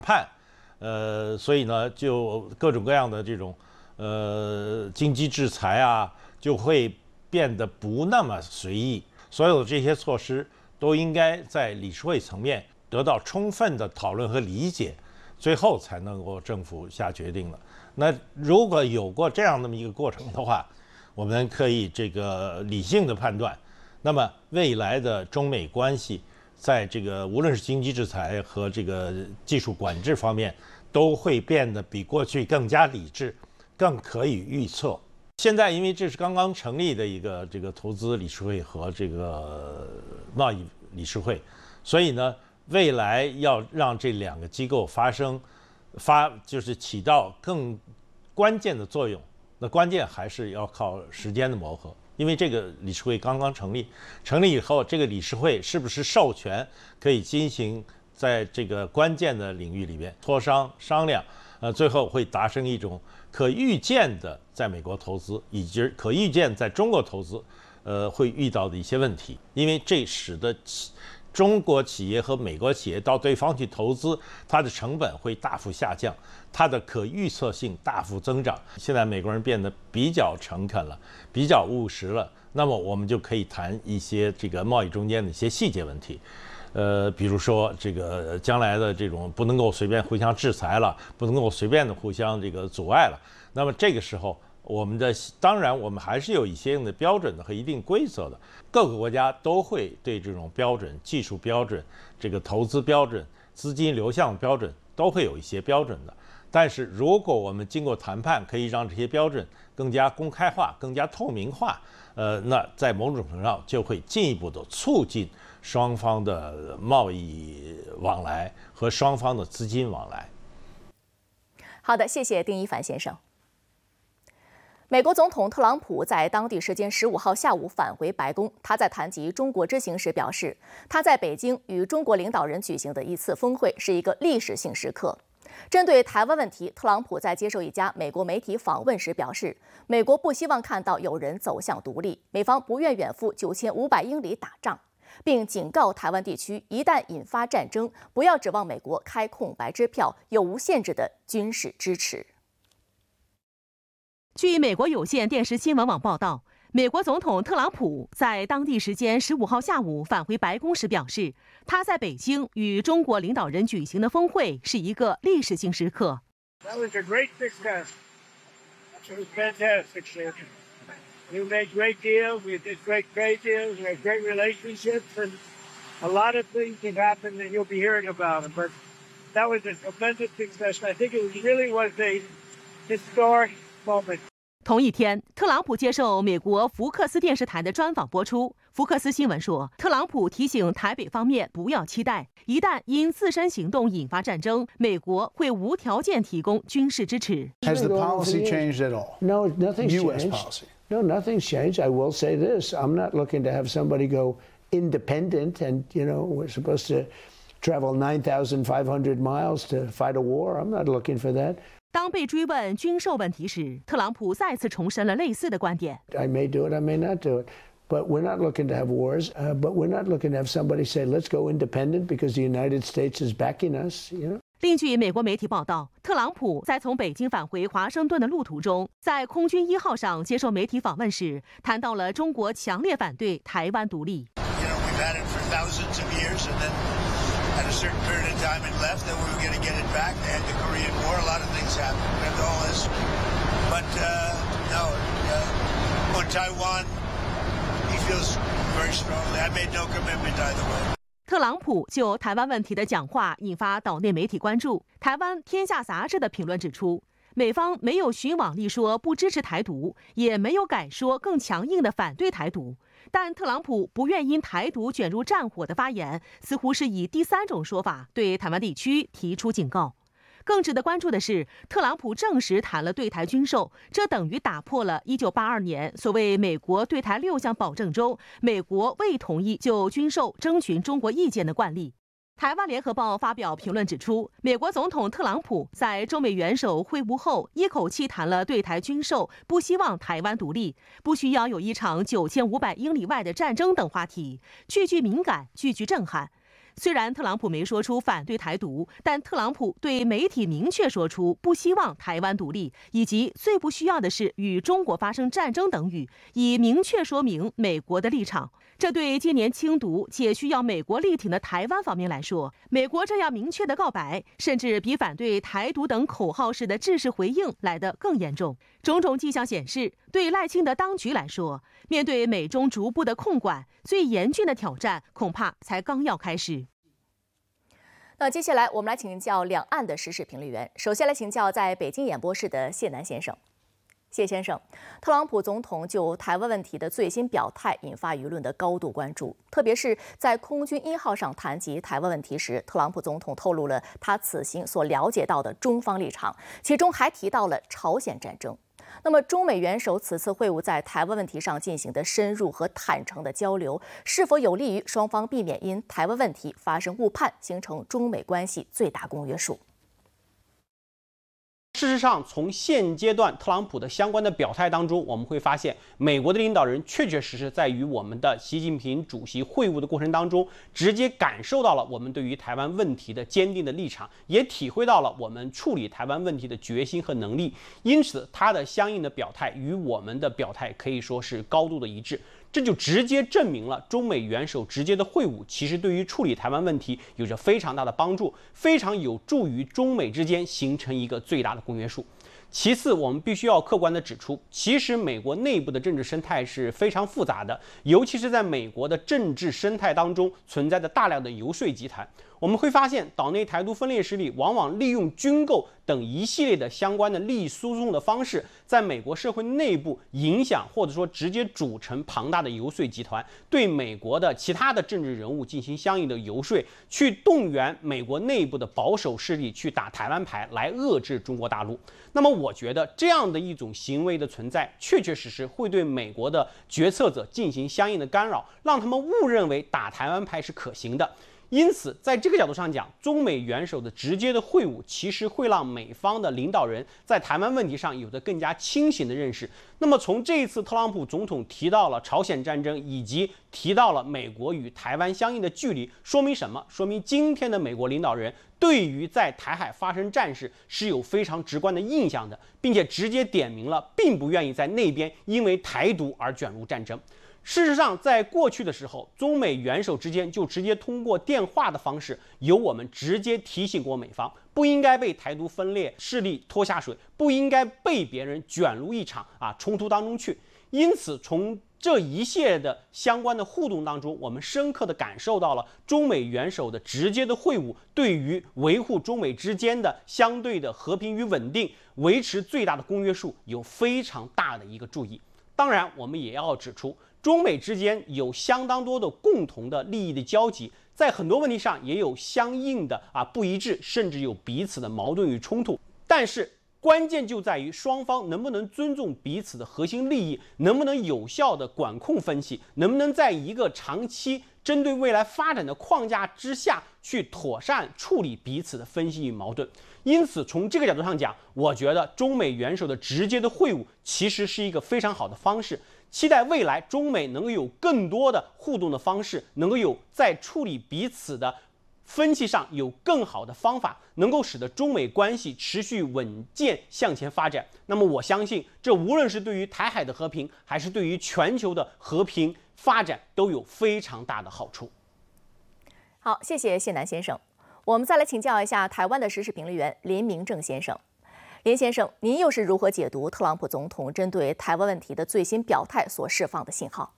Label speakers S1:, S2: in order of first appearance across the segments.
S1: 判，所以呢，就各种各样的这种经济制裁啊，就会变得不那么随意。所有的这些措施都应该在理事会层面得到充分的讨论和理解，最后才能够政府下决定的。那如果有过这样那么一个过程的话，我们可以这个理性的判断，那么未来的中美关系，在这个无论是经济制裁和这个技术管制方面，都会变得比过去更加理智，更可以预测。现在因为这是刚刚成立的一个这个投资理事会和这个贸易理事会，所以呢，未来要让这两个机构就是起到更关键的作用，那关键还是要靠时间的磨合。因为这个理事会刚刚成立以后，这个理事会是不是授权可以进行在这个关键的领域里面磋商量，最后会达成一种可预见的在美国投资以及可预见在中国投资，会遇到的一些问题，因为这使得中国企业和美国企业到对方去投资，它的成本会大幅下降，它的可预测性大幅增长。现在美国人变得比较诚恳了，比较务实了，那么我们就可以谈一些这个贸易中间的一些细节问题。比如说这个将来的这种不能够随便互相制裁了，不能够随便的互相这个阻碍了。那么这个时候，当然我们还是有一些的标准的和一定规则的，各个国家都会对这种标准、技术标准、这个投资标准、资金流向标准都会有一些标准的。但是如果我们经过谈判，可以让这些标准更加公开化、更加透明化，那在某种程度上就会进一步的促进双方的贸易往来和双方的资金往来。
S2: 好的，谢谢丁一凡先生。美国总统特朗普在当地时间15号下午返回白宫。他在谈及中国之行时表示，他在北京与中国领导人举行的一次峰会是一个历史性时刻。针对台湾问题，特朗普在接受一家美国媒体访问时表示，美国不希望看到有人走向独立，美方不愿远赴9500英里打仗，并警告台湾地区一旦引发战争，不要指望美国开空白支票，有无限制的军事支持。
S3: 据美国有线电视新闻网报道，美国总统特朗普在当地时间15号下午返回白宫时表示，他在北京与中国领导人举行的峰会是一个历史性时刻。
S4: That was a great success. It was fantastic. We made great deals. We did great trade deals. We had great relationships, and a lot of things have happened that you'll be hearing about. But that was a tremendous success. I think it really was a historic moment.
S3: 同一天，特朗普接受美国福克斯电视台的专访播出。福克斯新闻说，特朗普提醒台北方面不要期待，一旦因自身行动引发战争，美国会无条件提供军事支持。
S5: Has the policy changed at all?
S6: No, nothing's
S5: U.S.
S6: changed.
S5: policy.
S6: No, nothing's changed. I will say this: I'm not looking to have somebody go independent, and we're supposed to travel 9,500 miles to fight a war. I'm not looking for that.
S3: 当被追问军售问题时，特朗普再次重申了类似的观点。
S6: I may do it, I may not do it, but we're not looking to have wars. But we're not looking to have somebody say, "Let's go independent because the United States is backing us."
S3: 另据美国媒体报道，特朗普在从北京返回华盛顿的路途中，在空军1号上接受媒体访问时，谈到了中国强烈反对台湾独立。
S7: At a certain period of time it left that we were going to get it back. They had the Korean War. A lot of things happened and all this. But no, on Taiwan, he feels very strongly. I made no commitment either way.
S3: 特朗普就台湾问题的讲话引发岛内媒体关注。台湾天下杂志的评论指出，美方没有循往例说不支持台独，也没有改说更强硬的反对台独。但特朗普不愿因台独卷入战火的发言，似乎是以第三种说法对台湾地区提出警告。更值得关注的是，特朗普证实谈了对台军售，这等于打破了1982年所谓美国对台6项保证中，美国未同意就军售征询中国意见的惯例。台湾联合报发表评论指出，美国总统特朗普在中美元首会晤后，一口气谈了对台军售，不希望台湾独立，不需要有一场9500英里外的战争等话题，句句敏感，句句震撼。 虽然特朗普没说出反对台独，但特朗普对媒体明确说出不希望台湾独立，以及最不需要的是与中国发生战争等语，以明确说明美国的立场。这对今年轻独且需要美国力挺的台湾方面来说，美国这样明确的告白，甚至比反对台独等口号式的制式回应来得更严重。种种迹象显示，对赖清德当局来说，面对美中逐步的控管，最严峻的挑战恐怕才刚要开始。
S2: 那接下来我们来请教两岸的时事评论员，首先来请教在北京演播室的谢楠先生。谢先生，特朗普总统就台湾问题的最新表态引发舆论的高度关注，特别是在空军1号上谈及台湾问题时，特朗普总统透露了他此行所了解到的中方立场，其中还提到了朝鲜战争。那么，中美元首此次会晤在台湾问题上进行的深入和坦诚的交流，是否有利于双方避免因台湾问题发生误判，形成中美关系最大公约数？
S8: 事实上，从现阶段特朗普的相关的表态当中，我们会发现，美国的领导人确确实实在与我们的习近平主席会晤的过程当中，直接感受到了我们对于台湾问题的坚定的立场，也体会到了我们处理台湾问题的决心和能力。因此，他的相应的表态与我们的表态可以说是高度的一致。这就直接证明了中美元首直接的会晤，其实对于处理台湾问题有着非常大的帮助，非常有助于中美之间形成一个最大的公约数。其次，我们必须要客观地指出，其实美国内部的政治生态是非常复杂的，尤其是在美国的政治生态当中存在着大量的游说集团。我们会发现，岛内台独分裂势力往往利用军购等一系列的相关的利益输送的方式，在美国社会内部影响或者说直接组成庞大的游说集团，对美国的其他的政治人物进行相应的游说，去动员美国内部的保守势力去打台湾牌，来遏制中国大陆。那么，我觉得这样的一种行为的存在，确确实实会对美国的决策者进行相应的干扰，让他们误认为打台湾牌是可行的。因此，在这个角度上讲，中美元首的直接的会晤，其实会让美方的领导人在台湾问题上有着更加清醒的认识。那么，从这一次特朗普总统提到了朝鲜战争，以及提到了美国与台湾相应的距离，说明什么？说明今天的美国领导人对于在台海发生战事是有非常直观的印象的，并且直接点明了，并不愿意在那边因为台独而卷入战争。事实上，在过去的时候，中美元首之间就直接通过电话的方式，由我们直接提醒过美方，不应该被台独分裂势力拖下水，不应该被别人卷入一场冲突当中去。因此，从这一系列的相关的互动当中，我们深刻地感受到了中美元首的直接的会晤对于维护中美之间的相对的和平与稳定，维持最大的公约数有非常大的一个注意。当然，我们也要指出，中美之间有相当多的共同的利益的交集，在很多问题上也有相应的不一致，甚至有彼此的矛盾与冲突。但是关键就在于双方能不能尊重彼此的核心利益，能不能有效的管控分歧，能不能在一个长期针对未来发展的框架之下去妥善处理彼此的分析与矛盾。因此，从这个角度上讲，我觉得中美元首的直接的会晤其实是一个非常好的方式。期待未来中美能够有更多的互动的方式，能够有在处理彼此的分歧上有更好的方法，能够使得中美关系持续稳健向前发展。那么我相信，这无论是对于台海的和平，还是对于全球的和平发展，都有非常大的好处。
S2: 好，谢谢谢楠先生。我们再来请教一下台湾的时事评论员林明正先生。林先生，您又是如何解读特朗普总统针对台湾问题的最新表态所释放的信号？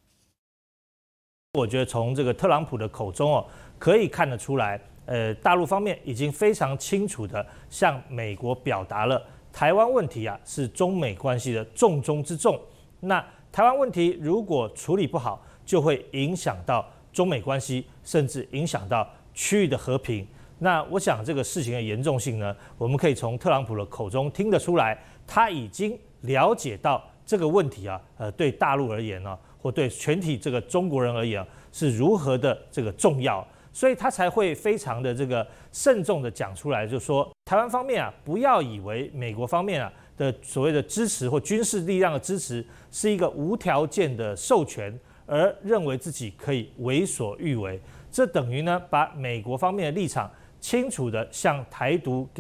S9: 我觉得从这个特朗普的口中可以看得出来，大陆方面已经非常清楚的向美国表达了台湾问题是中美关系的重中之重。那台湾问题如果处理不好，就会影响到中美关系，甚至影响到区域的和平。那我想这个事情的严重性呢，我们可以从特朗普的口中听得出来，他已经了解到这个问题对大陆而言呢，或对全体这个中国人而言是如何的这个重要，所以他才会非常的这个慎重的讲出来，就说台湾方面不要以为美国方面的所谓的支持或军事力量的支持是一个无条件的授权，而认为自己可以为所欲为。 这等于呢把美国方面的立场清楚的向台独